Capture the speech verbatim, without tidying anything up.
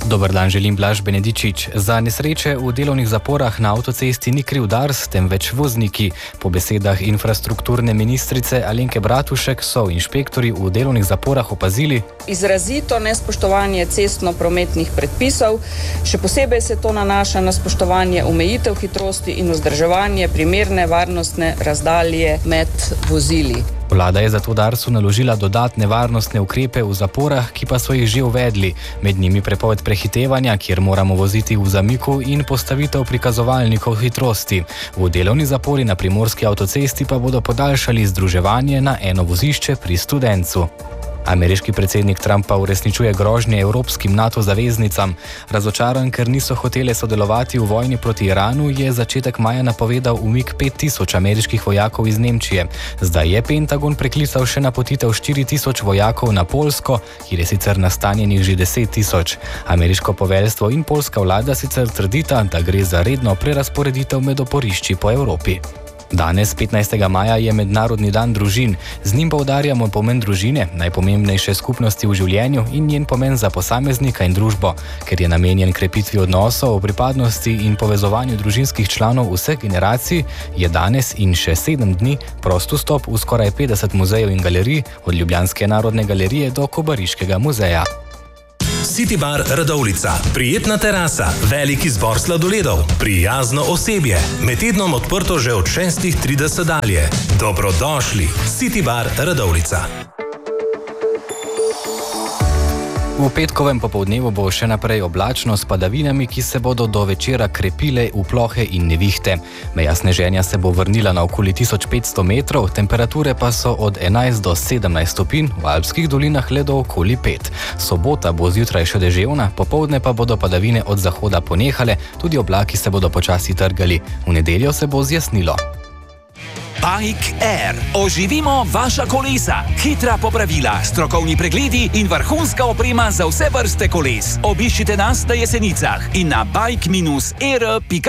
Dober dan, želim Blaž Benedičič. Za nesreče v delovnih zaporah na avtocesti ni kriv Dars, temveč vozniki. Po besedah infrastrukturne ministrice Alenke Bratušek so inšpektori v delovnih zaporah opazili izrazito nespoštovanje cestno-prometnih predpisov, še posebej se to nanaša na spoštovanje omejitev hitrosti in vzdrževanje primerne varnostne razdalje med vozili. Vlada je zato Darsu naložila dodatne varnostne ukrepe v zaporah, ki pa so jih že uvedli. Med njimi prepoved prehitevanja, kjer moramo voziti v zamiku, in postavitev prikazovalnikov hitrosti. V delovni zapori na primorski avtocesti pa bodo podaljšali združevanje na eno vozišče pri Studencu. Ameriški predsednik Trump pa uresničuje grožnje evropskim NATO zaveznicam. Razočaran, ker niso hotele sodelovati v vojni proti Iranu, je začetek maja napovedal umik pet tisoč ameriških vojakov iz Nemčije. Zdaj je Pentagon preklical še napotitev štiri tisoč vojakov na Poljsko, kjer je sicer nastanjenih že deset tisoč. Ameriško poveljstvo in poljska vlada sicer trdita, da gre za redno prerazporeditev med oporišči po Evropi. Danes, petnajstega maja, je Mednarodni dan družin. Z njim poudarjamo pomen družine, najpomembnejše skupnosti v življenju in njen pomen za posameznika in družbo. Ker je namenjen krepitvi odnosov, pripadnosti in povezovanju družinskih članov vseh generacij, je danes in še sedem dni prost vstop v skoraj petdeset muzejev in galerij, od Ljubljanske narodne galerije do Kobariškega muzeja. City Bar Radovljica. Prijetna terasa, velik izbor sladoledov, prijazno osebje. Med tednom odprto že od šestih trideset dalje. Dobrodošli. City Bar Radovljica. V petkovem popoldnevu bo še naprej oblačno s padavinami, ki se bodo do večera krepile v plohe in nevihte. Meja sneženja se bo vrnila na okoli tisoč petsto metrov, temperature pa so od enajst do sedemnajst stopinj, v alpskih dolinah le do okoli pet. Sobota bo zjutraj še deževna, popoldne pa bodo padavine od zahoda ponehale, tudi oblaki se bodo počasi trgali. V nedeljo se bo zjasnilo. Bike Air. Oživimo vaša kolesa. Hitra popravila, strokovni pregledi in vrhunska oprema za vse vrste koles. Obiščite nas na Jesenicah in na bike dash air pika si.